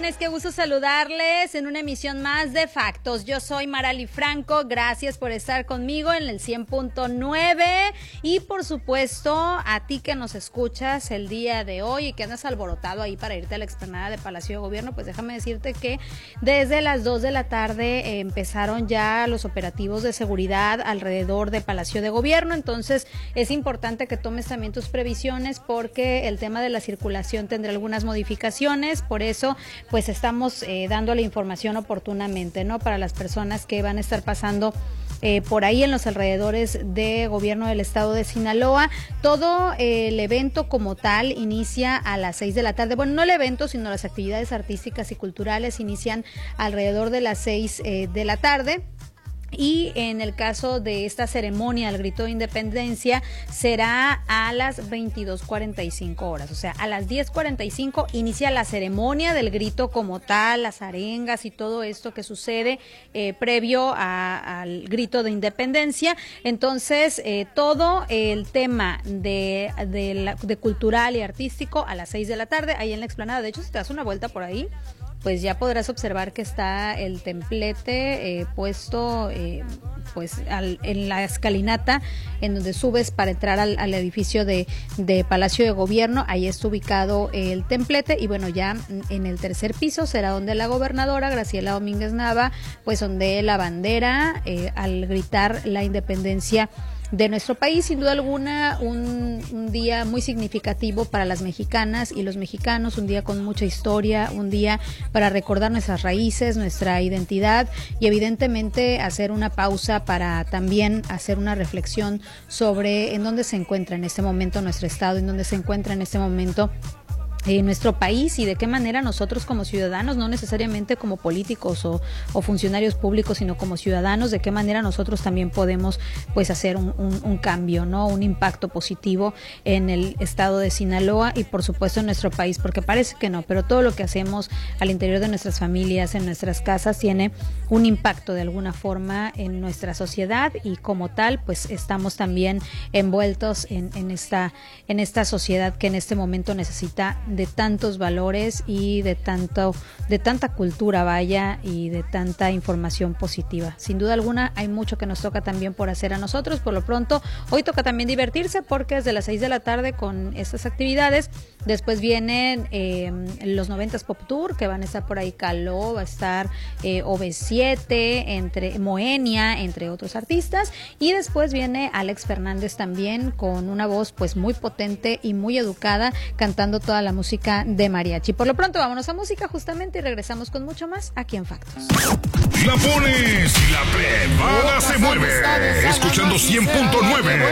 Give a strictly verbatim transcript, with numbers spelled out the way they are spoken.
viernes, qué gusto saludarles en una emisión más de Factos. Yo soy Marali Franco, gracias por estar conmigo en el cien punto nueve y por supuesto a ti que nos escuchas el día de hoy y que andas alborotado ahí para irte a la explanada de Palacio de Gobierno, pues déjame decirte que desde las dos de la tarde eh, empezaron ya los operativos de seguridad alrededor de Palacio de Gobierno, entonces es importante que tomes también tus previsiones porque el tema de la circulación tendrá algunas modificaciones, por eso pues estamos eh, dando la información oportunamente, ¿no? Para las personas que van a estar pasando eh, por ahí en los alrededores de Gobierno del Estado de Sinaloa. Todo eh, el evento como tal inicia a las seis de la tarde. Bueno, no el evento, sino las actividades artísticas y culturales inician alrededor de las seis eh, de la tarde. Y en el caso de esta ceremonia al grito de independencia será a las veintidós cuarenta y cinco horas, o sea, a las diez cuarenta y cinco inicia la ceremonia del grito como tal, las arengas y todo esto que sucede eh, previo a, al grito de independencia. Entonces, eh, todo el tema de, de, la, de cultural y artístico a las seis de la tarde, ahí en la explanada. De hecho, si te das una vuelta por ahí, pues ya podrás observar que está el templete eh, puesto eh, pues al, en la escalinata en donde subes para entrar al, al edificio de, de Palacio de Gobierno. Ahí está ubicado el templete y bueno, ya en el tercer piso será donde la gobernadora Graciela Domínguez Nava pues ondee la bandera eh, al gritar la independencia de nuestro país. Sin duda alguna un, un día muy significativo para las mexicanas y los mexicanos, un día con mucha historia, un día para recordar nuestras raíces, nuestra identidad y evidentemente hacer una pausa para también hacer una reflexión sobre en dónde se encuentra en este momento nuestro estado, en dónde se encuentra en este momento en nuestro país y de qué manera nosotros como ciudadanos, no necesariamente como políticos o, o funcionarios públicos, sino como ciudadanos, de qué manera nosotros también podemos pues hacer un, un, un cambio, ¿no? Un impacto positivo en el estado de Sinaloa y por supuesto en nuestro país, porque parece que no, pero todo lo que hacemos al interior de nuestras familias, en nuestras casas, tiene un impacto de alguna forma en nuestra sociedad y como tal pues estamos también envueltos en, en esta, en esta sociedad que en este momento necesita de tantos valores y de tanto de tanta cultura, vaya, y de tanta información positiva. Sin duda alguna hay mucho que nos toca también por hacer a nosotros. Por lo pronto, hoy toca también divertirse porque desde las seis de la tarde con estas actividades, después vienen eh, los noventas Pop Tour, que van a estar por ahí Caló, va a estar eh, O V siete, entre Moenia, entre otros artistas, y después viene Alex Fernández también con una voz pues muy potente y muy educada, cantando toda la música música de mariachi. Por lo pronto vámonos a música justamente y regresamos con mucho más aquí en Factos. La pones y la prevada se mueve. Escuchando cien punto nueve.